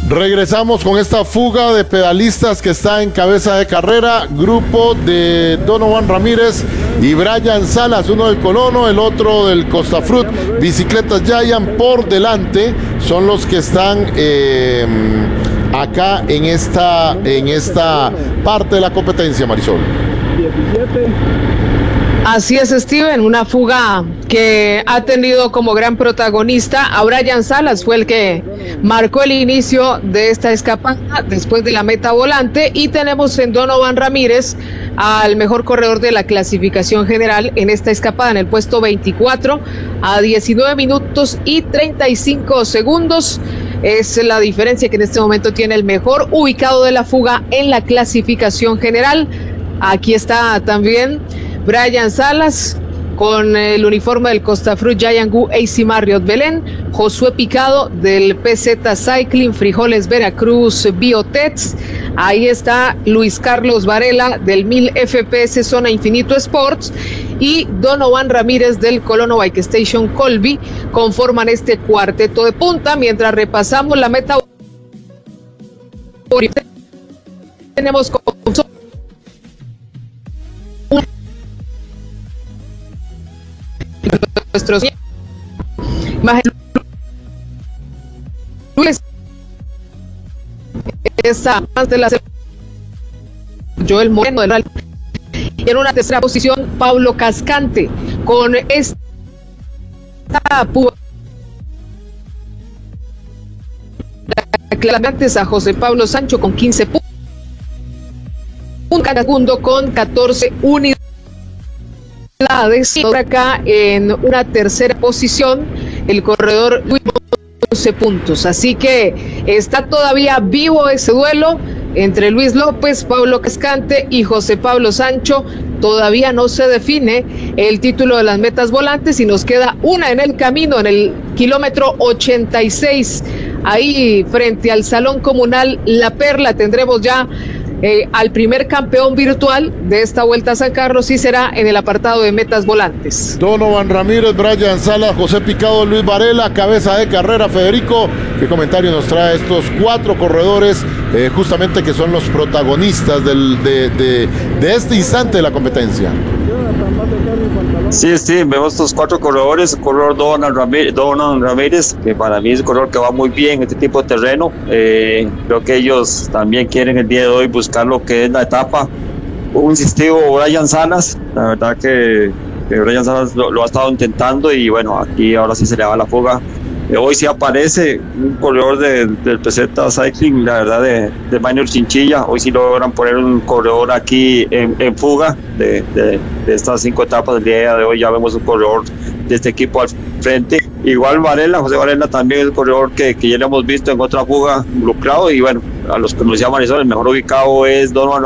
Regresamos con esta fuga de pedalistas que está en cabeza de carrera, grupo de Donovan Ramírez y Brian Salas, uno del Colono, el otro del Costafrut. Bicicletas Giant por delante son los que están acá en esta parte de la competencia, Marisol. 17. Así es, Steven, una fuga que ha tenido como gran protagonista a Brian Salas, fue el que marcó el inicio de esta escapada después de la meta volante, y tenemos en Donovan Ramírez al mejor corredor de la clasificación general en esta escapada, en el puesto 24, a 19 minutos y 35 segundos. Es la diferencia que en este momento tiene el mejor ubicado de la fuga en la clasificación general. Aquí está también Brian Salas con el uniforme del Costafrut Giant Gu AC Marriott Belén, Josué Picado del PZ Cycling Frijoles Veracruz Biotets, ahí está Luis Carlos Varela del 1000 FPS Zona Infinito Sports y Donovan Ramírez del Colono Bike Station Colby conforman este cuarteto de punta. Mientras repasamos la meta, tenemos nuestros imágenes. Esa más de la Joel Moreno del en una tercera posición Pablo Cascante con esta clavantes a José Pablo Sancho con 15 puntos, un segundo con 14 unidades. Ahora acá en una tercera posición el corredor Luis 11 puntos, así que está todavía vivo ese duelo entre Luis López, Pablo Cascante y José Pablo Sancho. Todavía no se define el título de las metas volantes y nos queda una en el camino, en el kilómetro 86, ahí frente al Salón Comunal La Perla tendremos ya al primer campeón virtual de esta Vuelta a San Carlos, y será en el apartado de metas volantes. Donovan Ramírez, Brian Salas, José Picado, Luis Varela, cabeza de carrera. Federico, ¿qué comentario nos trae estos cuatro corredores justamente que son los protagonistas de este instante de la competencia? Sí, vemos estos cuatro corredores. El corredor Donovan Ramírez, que para mí es un corredor que va muy bien en este tipo de terreno. Creo que ellos también quieren el día de hoy buscar lo que es la etapa. Un insistivo Brian Salas, la verdad que Brian Salas lo ha estado intentando, y bueno, aquí ahora sí se le va la fuga. Hoy sí aparece un corredor del PZ Cycling, la verdad, de Minor Chinchilla. Hoy sí logran poner un corredor aquí en fuga de estas 5 etapas del día de hoy. Ya vemos un corredor de este equipo al frente. Igual Varela, José Varela también es un corredor que ya lo hemos visto en otra fuga involucrado. Y bueno, a los que nos llaman Marisol, el mejor ubicado es Donovan